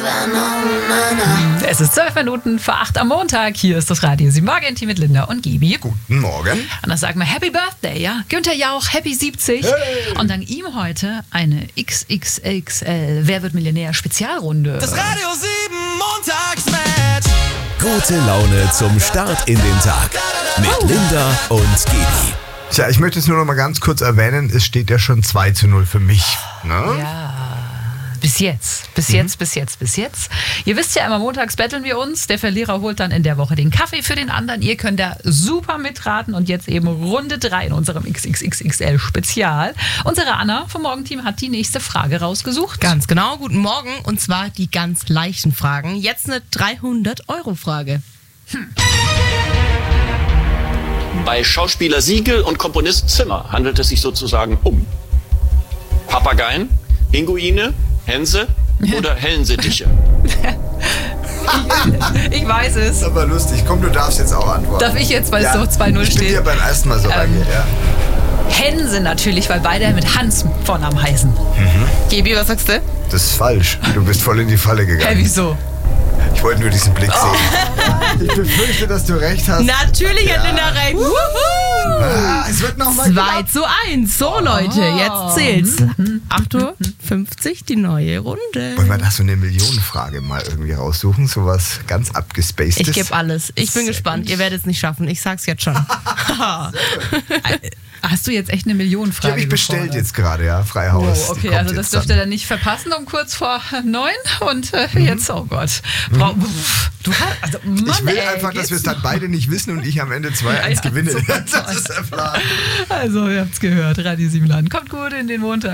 Es ist 12 Minuten vor 8 am Montag. Hier ist das Radio 7 Morgen mit Linda und Gibi. Guten Morgen. Und dann sagen wir Happy Birthday, ja? Günther Jauch, Happy 70. Hey. Und dann ihm heute eine XXXL Wer wird Millionär Spezialrunde. Das Radio 7 Montagsmatch. Gute Laune zum Start in den Tag mit Linda und Gibi. Tja, ich möchte es nur noch mal ganz kurz erwähnen, es steht ja schon 2:0 für mich. Ne? Ja. Bis jetzt. Ihr wisst ja immer, montags betteln wir uns. Der Verlierer holt dann in der Woche den Kaffee für den anderen. Ihr könnt da super mitraten. Und jetzt eben Runde 3 in unserem XXXL Spezial. Unsere Anna vom Morgenteam hat die nächste Frage rausgesucht. Ganz genau, guten Morgen. Und zwar die ganz leichten Fragen. Jetzt eine 300-Euro-Frage. Bei Schauspieler Siegel und Komponist Zimmer handelt es sich sozusagen um Papageien, Pinguine, Hänse oder Hellensittiche. Ich weiß es. Aber lustig, komm, du darfst jetzt auch antworten. Darf ich jetzt, weil es so 2:0 Ich bin steht? dir beim ersten Mal so reingeht, ja. Hänse natürlich, weil beide mit Hans Vornamen heißen. Gibi, was sagst du? Das ist falsch. Du bist voll in die Falle gegangen. Hä, wieso? Ich wollte nur diesen Blick sehen. Ich befürchte, dass du recht hast. Natürlich hat Linda recht. Es wird nochmal 2:1. So, Leute, jetzt zählt's. 8:50 Uhr, die neue Runde. Wollen wir da so eine Millionenfrage mal irgendwie raussuchen? Sowas ganz abgespacedes. Ich gebe alles. Ich bin gespannt. Ihr werdet es nicht schaffen. Ich sag's jetzt schon. Hast du jetzt echt eine Millionenfrage? Die habe ich bestellt gefordert? jetzt gerade, ja. Freihaus. Oh, Die okay, kommt also das jetzt dürft dann. ihr dann nicht verpassen um kurz vor 9 und jetzt, oh Gott. Du hast, also Mann, Ich will ey, einfach, dass wir es geht's dann beide nicht wissen und ich am Ende 2:1 gewinne. so Das ist der Plan. Also, ihr habt's gehört, Radio 7 Land. Kommt gut in den Montag.